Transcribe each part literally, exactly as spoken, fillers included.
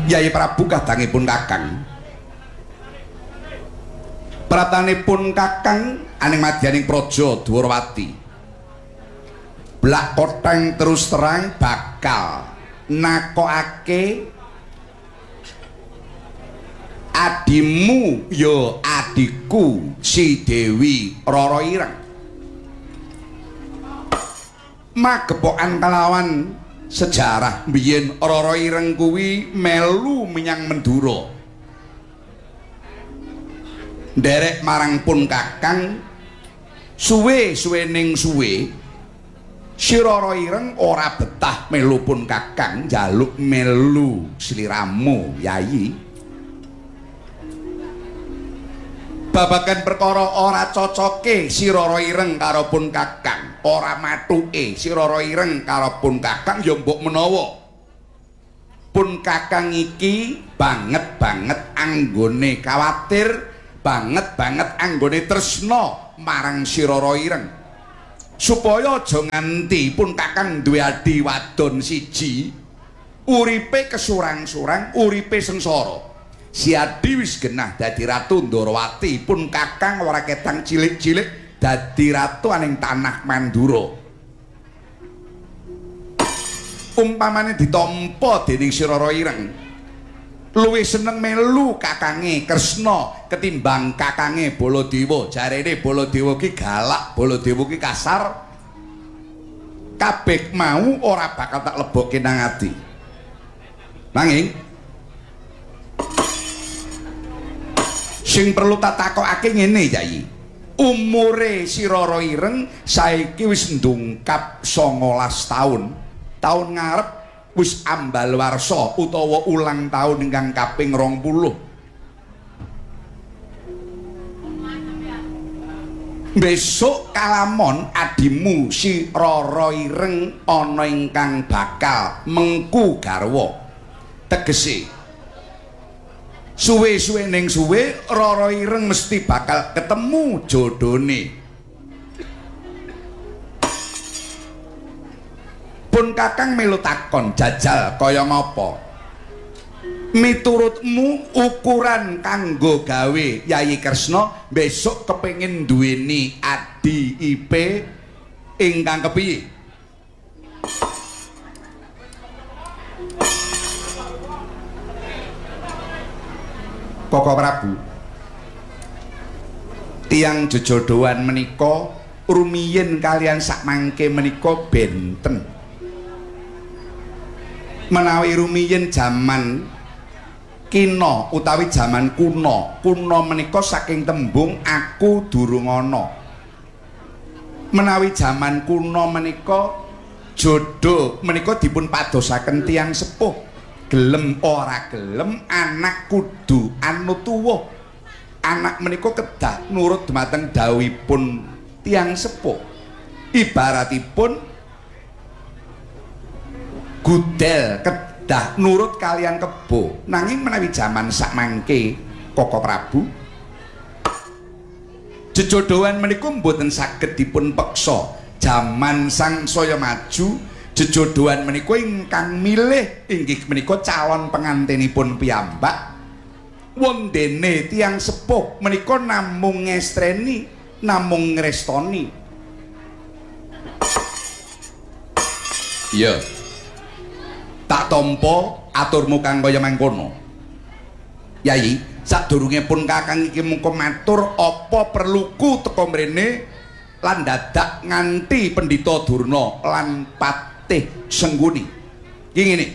Yai Prabu kadangipun Kakang. Pratanipun Kakang aning madyaning praja Dwarawati. Blak Kotheng terus terang bakal nakokake adimu yo adikku si Dewi Rara Ireng. Magepokan kelawan sejarah biyen Rara Ireng kuwi melu menyang Mendura. Nderek marang pun Kakang suwe-suwening suwe si Rara Ireng ora betah melu pun Kakang, njaluk melu sliramu Yayi. Babagan perkara ora cocoke si Rara Ireng karo pun Kakang, ora mathuke si Rara Ireng karo pun Kakang ya mbok menawa pun Kakang iki banget-banget anggone kawatir, banget-banget anggone tresna marang si Rara Ireng. Supaya aja nganti pun Kakang duwe adi wadon siji uripe kesurang-surang, uripe sengsara. Si adi wis genah dadi ratu Ndarawati, pun Kakang ora ketang cilik-cilik dadi ratu aning tanah Mandura. Umpamane ditampa dening si Rara Ireng, luwih seneng melu kakange Kresna ketimbang kakange Baladewa. Jarene Baladewa ki galak, Baladewa ki kasar. Kabeh mau ora bakal tak lebokke nang ati. Nanging sing perlu tak takokake ngene Yayi. Umure si Rara Ireng saiki wis ndungkap songolas taun. Taun ngarep wis ambal warsa utawa ulang tahun ingkang kaping rong puluh. Besok kalamon adimu si Rara Ireng ana ingkang bakal mengku garwa. Tegese suwe-suwe ning suwe Rara Ireng mesti bakal ketemu jodhone. Pun Kakang melu takon jajal kaya ngapa? Miturutmu ukuran kanggo gawe Yayi Kresna besok kepengin duweni adi ipe ingkang kepiye? Koko Prabu, tiang jejodhoan menika rumiyin kalian sakmangke menika benten. Menawi rumiyin jaman kina utawi jaman kuna, kuna menika saking tembung aku durung ana. Menawi jaman kuna menika jodho menika dipun padosaken tiyang sepuh, gelem ora gelem anak kudu anut tuwa. Anak menika kedah nurut dumateng dawuhipun tiyang sepuh. Ibaratipun gudel kedah nurut kalian kebo. Nanging menawi jaman sakmangke Koko Prabu, jejodhoan menika mboten saged dipun peksa. Jaman sangsaya maju, jejodhoan menika ingkang milih inggih menika calon pengantinipun piyambak. Wondene tiyang sepuh menika namung ngestreni, namung ngrestoni. Iya. Tak tampa aturmu kang kaya mangkono. Yayi, sadurunge pun Kakang iki mengko matur apa perluku teka mrene lan dadak nganti Pendhita Durna lan Patih Sengguni. Iki ngene.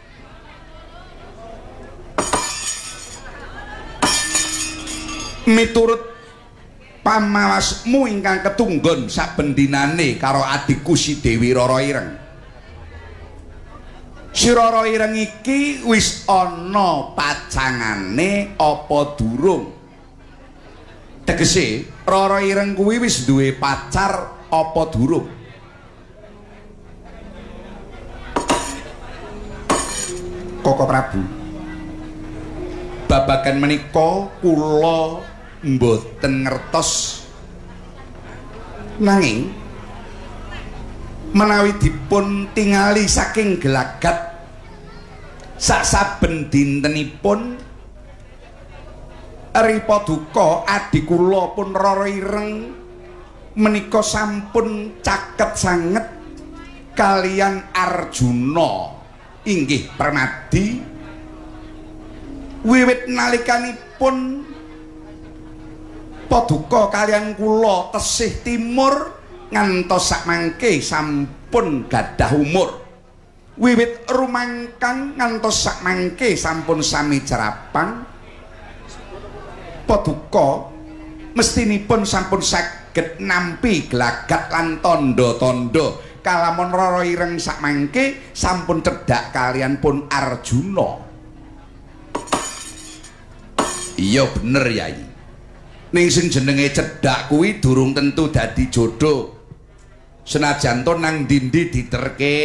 Miturut pamawasmu ingkang ketunggon saben dinane karo adikku si Dewi Rara Ireng. Si Rara Ireng iki wis ana pacangane apa durung? Tegese Rara Ireng kuwi wis duwe pacar apa durung? Koko Prabu, babagan menika kula mboten ngertos, nanging menawi dipun tingali saking gelagat sak saben dintenipun Eri Paduka adi kula pun Rara Ireng menika sampun caket sanget kalian Arjuna inggih Permadi wiwit nalikanipun Paduka kalian kula tesih timur ngantos sakmangke sampun gadah umur wiwit rumangkang ngantos sakmangke sampun sami jerapang Paduka mestinipun sampun saged nampi gelagat lan tondo-tondo kalamun Rara Ireng sakmangke sampun cedhak kalian pun Arjuna. Iya bener Yai. Ning sing jenenge cedhak kuwi durung tentu dadi jodoh. Senajan to nang ndi-ndi diterke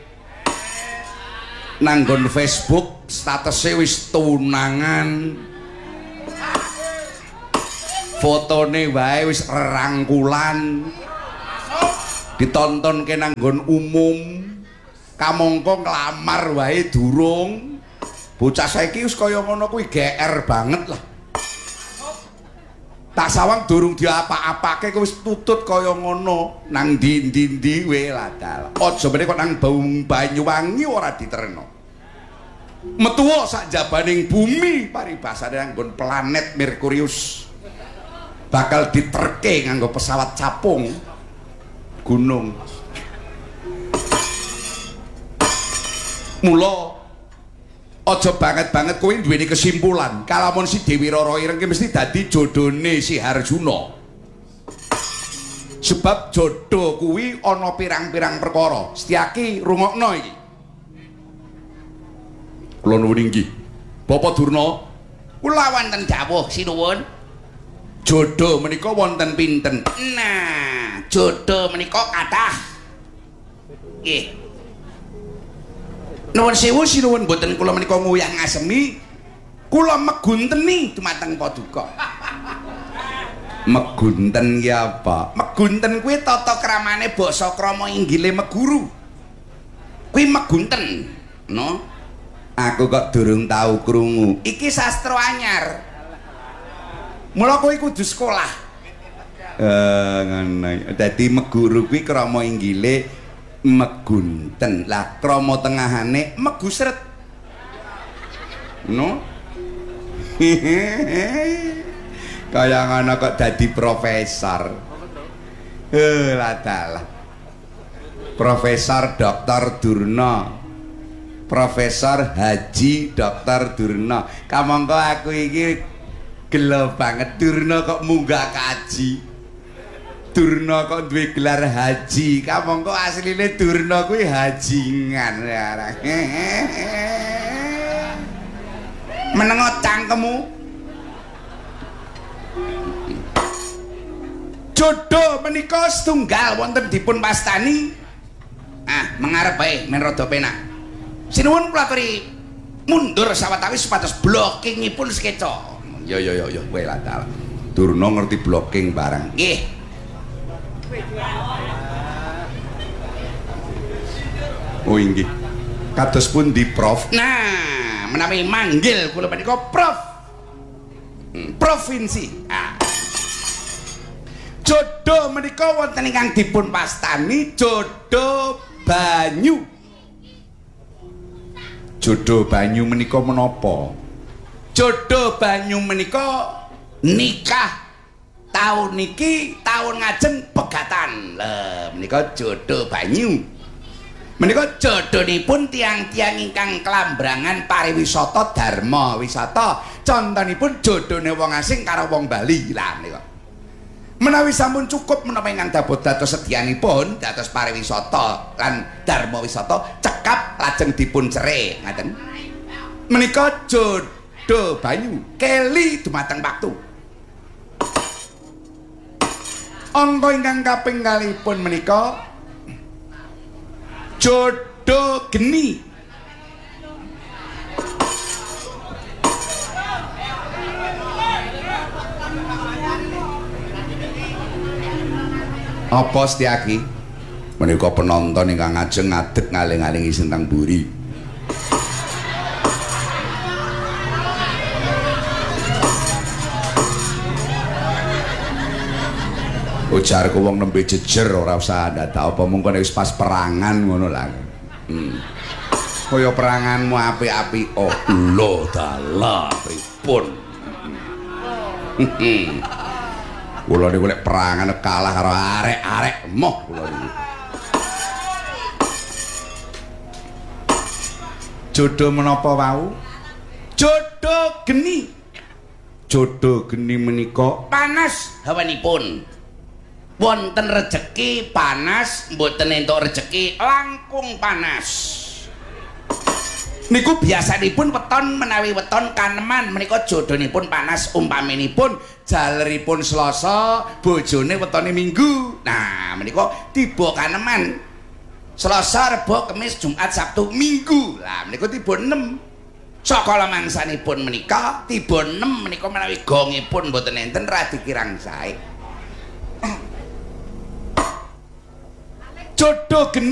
nanggon Facebook statese wis tunangan. Fotone wae wis rerangkulan. Ditonton ke nanggon umum. Kamangka nglamar wae durung. Bocah saiki wis kaya ngono kuwi G R banget lah. Tak sawang durung diapa-apake wis tutut kaya ngono. Nang ndi-ndi wae ladal. Aja meneh kok nang Banyuwangi ora diterno. Metuwa sak jabaning bumi paribasane nggon planet Merkurius. Bakal diterke nganggo pesawat capung gunung. Mula aja banget-banget kowe duweni kesimpulan kalamun si Dewi Rara Ireng ki mesti dadi jodhone si Harjuna. Sebab jodoh kuwi ana pirang-pirang perkara. Setyaki rungokno iki. Kula nuwun inggih. Bapak Durna, kula wonten dawuh sinuwun. Jodoh menika wonten pinten? Nah, jodoh menika kathah. Nggih. Nuwun sewu sinuwun mboten kula menika nguyang ngasemi. Kula megunteni dumateng Paduka. Megunten ki apa? Megunten kuwi tata kramane basa krama inggile meguru. Kuwi megunten, no? Aku kok durung tau krungu. Iki sastra anyar. Mula kowe kudu sekolah. Eh ngono. Dadi meguru kuwi krama inggile megunten. Lah krama tengahane megusret. No? Kaya ngono kok dadi profesor. Eh lah dalah. Profesor Doktor Durna. Profesor Haji Doktor Durna. Kamangka aku iki gelo banget. Durna kok munggah kaji. Durna kok duwe gelar haji. Kamangka asline Durna kuwi hajingan. Menengo cangkemmu. Jodoh menika setunggal wonten dipun pastani. Ah, mengarep bae men rada penak. Sinuwun kula aturi mundur sawetawis supados blockingipun sekeca. Yo yo yo yo kowe ladal. Durna ngerti blocking barang. Nggih. Oh inggih. Kados pundi Prof? Nah, menawi manggil kula menika Prof. Hmm, provinsi. Ah. Jodoh menika wonten ingkang dipun pastani jodoh banyu. Jodoh banyu menika menapa? Jodoh banyu menika nikah tahun niki tahun ngajeng pegatan. Lah menika jodoh banyu. Menika jodohnipun tiang-tiang ingkang kelambrangan pariwisata dharma wisata. Contonipun jodohne wong asing karo wong Bali. Lah menika. Menawi sampun cukup menapa ingkang dados sedyanipun dados pariwisata lan dharma wisata cekap lajeng dipun cerai ngaten. Menika jodoh banyu keli dumateng waktu. Angka ingkang kaping kalihipun menika jodoh geni. Apa Setyaki? Menika penonton ingkang ngajeng ngadeg ngaling-alingi Sentang Buri. Ujarku wong nembe jejer ora usah ndadak apa mung kene wis pas perangan ngono lah. Hmm. Kaya peranganmu apik-apik oh lho dalah pripun. Kula niku lek perangan kalah karo arek-arek moh kula niku. Jodoh menapa wau? Jodoh geni. Jodoh geni menika panas hawanipun. Wonten rejeki panas, mboten entuk rejeki langkung panas. Niku biasanipun weton menawi weton kaneman menika jodhonipun panas umpaminipun jaleripun Selasa, bojone wetone Minggu. Nah, menika tiba kaneman. Selasa, Rebo, Kamis, Jumat, Sabtu, Minggu. Lah menika tiba enam. Saka mangsanipun menika tiba enam menika menawi gongipun mboten enten radi kirang sae. Jodoh geni